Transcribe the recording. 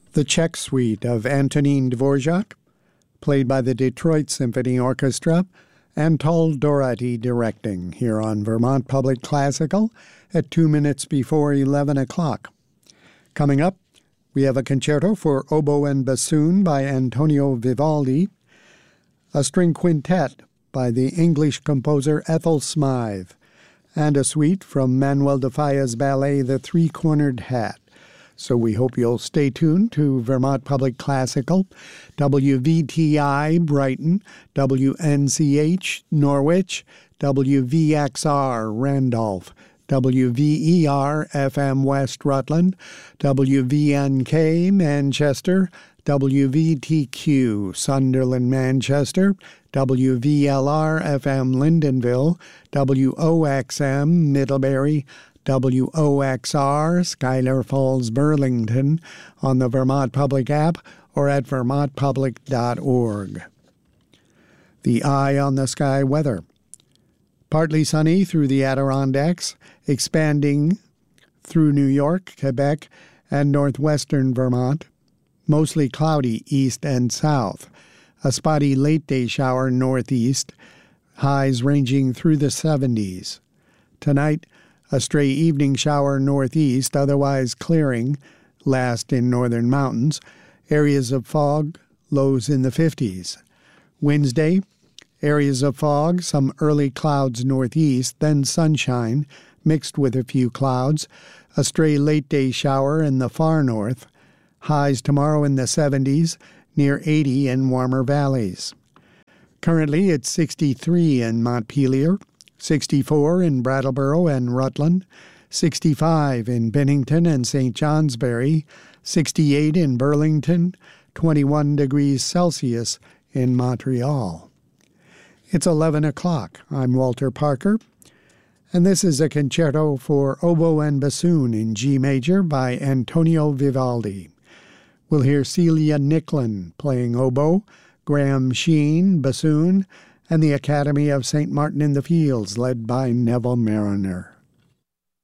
The Czech Suite of Antonín Dvorak, played by the Detroit Symphony Orchestra, and Tol Doherty directing here on Vermont Public Classical at 2 minutes before 11 o'clock. Coming up, we have a concerto for oboe and bassoon by Antonio Vivaldi, a string quintet by the English composer Ethel Smythe, and a suite from Manuel de Falla's ballet The Three-Cornered Hat. So we hope you'll stay tuned to Vermont Public Classical, WVTI Brighton, WNCH Norwich, WVXR Randolph, WVER FM West Rutland, WVNK Manchester, WVTQ Sunderland Manchester, WVLR FM Lyndonville, WOXM Middlebury, WOXR Schuyler Falls Burlington on the Vermont Public app or at vermontpublic.org. The Eye on the Sky weather. Partly sunny through the Adirondacks, expanding through New York, Quebec, and northwestern Vermont. Mostly cloudy east and south. A spotty late-day shower northeast, highs ranging through the 70s. Tonight, a stray evening shower northeast, otherwise clearing, last in northern mountains. Areas of fog, lows in the 50s. Wednesday, areas of fog, some early clouds northeast, then sunshine, mixed with a few clouds. A stray late-day shower in the far north. Highs tomorrow in the 70s, near 80 in warmer valleys. Currently, it's 63 in Montpelier, 64 in Brattleboro and Rutland, 65 in Bennington and St. Johnsbury, 68 in Burlington, 21 degrees Celsius in Montreal. It's 11 o'clock. I'm Walter Parker, and this is a concerto for oboe and bassoon in G major by Antonio Vivaldi. We'll hear Celia Nicklin playing oboe, Graham Sheen bassoon, and the Academy of St. Martin in the Fields led by Neville Mariner.